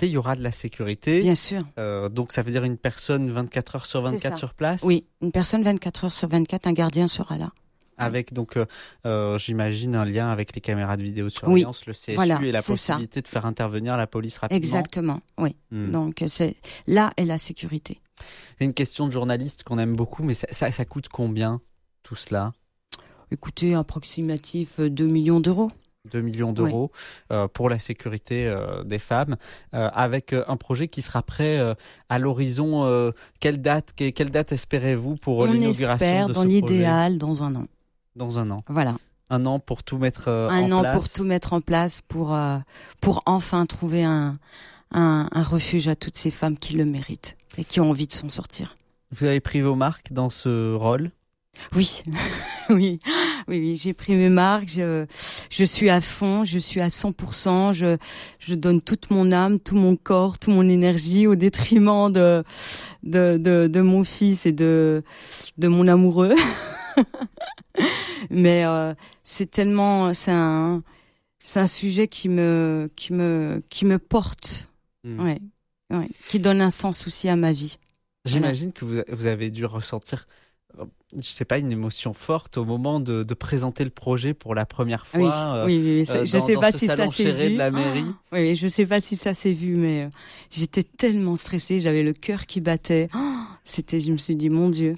sécurité, il y aura de la sécurité. Bien sûr. Donc ça veut dire une personne 24 heures sur 24 sur place? Oui, une personne 24 heures sur 24, un gardien sera là. Avec donc, j'imagine, un lien avec les caméras de vidéosurveillance, le CSU et la possibilité de faire intervenir la police rapidement. Exactement, oui. Donc là est la sécurité. C'est une question de journaliste qu'on aime beaucoup, mais ça coûte combien tout cela? Écoutez, approximatif 2 millions d'euros. 2 millions d'euros pour la sécurité des femmes, avec un projet qui sera prêt à l'horizon. Quelle date espérez-vous pour l'inauguration de ce projet? On espère, dans l'idéal, dans un an. Dans un an. Voilà. Un an pour tout mettre en place. Un an pour tout mettre en place, pour enfin trouver un refuge à toutes ces femmes qui le méritent et qui ont envie de s'en sortir. Vous avez pris vos marques dans ce rôle? Oui, oui, j'ai pris mes marques, je suis à fond, je suis à 100%, je donne toute mon âme, tout mon corps, toute mon énergie au détriment de mon fils et de mon amoureux. Mais c'est un sujet qui me porte, ouais, qui donne un sens aussi à ma vie. J'imagine que vous avez dû ressentir, je sais pas, une émotion forte au moment de présenter le projet pour la première fois. Oui. Je sais pas si ça s'est vu. De la mairie. Oui, je sais pas si ça s'est vu, mais j'étais tellement stressée, j'avais le cœur qui battait. Je me suis dit, mon Dieu.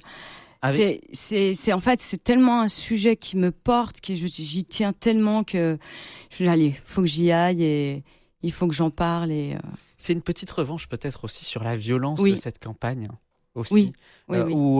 En fait, c'est tellement un sujet qui me porte, que j'y tiens tellement que je dis, allez, faut que j'y aille et il faut que j'en parle. C'est une petite revanche peut-être aussi sur la violence de cette campagne. Aussi, oui. Où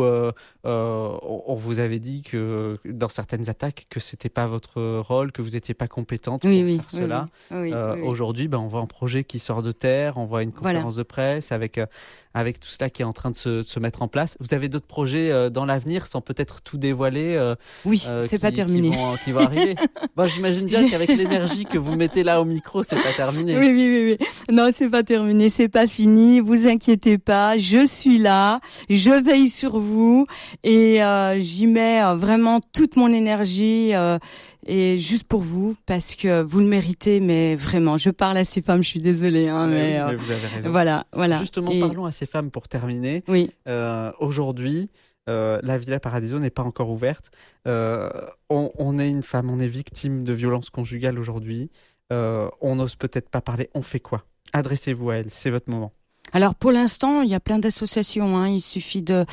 on vous avait dit que dans certaines attaques que c'était pas votre rôle, que vous n'étiez pas compétente pour faire cela. Aujourd'hui, on voit un projet qui sort de terre, on voit une conférence de presse avec tout cela qui est en train de se mettre en place. Vous avez d'autres projets dans l'avenir, sans peut-être tout dévoiler? C'est pas terminé. Qui vont arriver. J'imagine bien qu'avec l'énergie que vous mettez là au micro, c'est pas terminé. Oui. Non, c'est pas terminé, c'est pas fini. Vous inquiétez pas, je suis là. Je veille sur vous et j'y mets vraiment toute mon énergie et juste pour vous parce que vous le méritez. Mais vraiment, je parle à ces femmes, je suis désolée, mais vous avez raison. Voilà. Justement, parlons à ces femmes pour terminer. Oui. Aujourd'hui, la Villa Paradiso n'est pas encore ouverte. On est une femme, on est victime de violences conjugales aujourd'hui. On n'ose peut-être pas parler. On fait quoi? Adressez-vous à elle, c'est votre moment. Alors pour l'instant, il y a plein d'associations. Il suffit de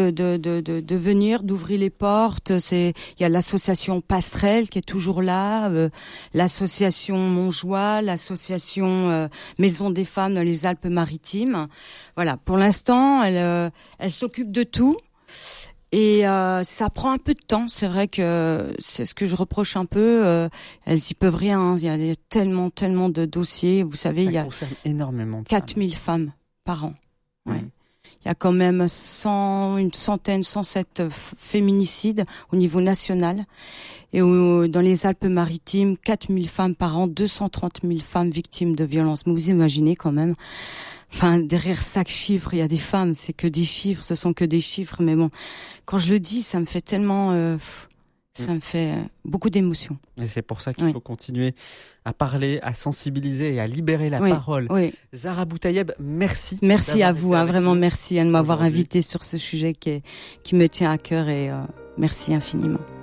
venir, d'ouvrir les portes. Il y a l'association Passerelle qui est toujours là, l'association Montjoie, l'association Maison des Femmes dans les Alpes-Maritimes. Voilà. Pour l'instant, elle s'occupe de tout. Et ça prend un peu de temps. C'est vrai que c'est ce que je reproche un peu. Elles y peuvent rien. Il y a tellement de dossiers. Vous savez, il y a concerne énormément de 4000 femmes par an. Ouais. Il y a quand même 107 féminicides au niveau national. Et dans les Alpes-Maritimes, 4000 femmes par an, 230 000 femmes victimes de violences. Mais vous imaginez quand même. Enfin, derrière chaque chiffre, il y a des femmes. C'est que des chiffres, ce sont que des chiffres. Mais bon, quand je le dis, ça me fait tellement... ça me fait beaucoup d'émotions. Et c'est pour ça qu'il faut continuer à parler, à sensibiliser et à libérer la parole. Zahra Boutayeb, merci. Merci à vous, vraiment merci de m'avoir invité sur ce sujet qui me tient à cœur et merci infiniment.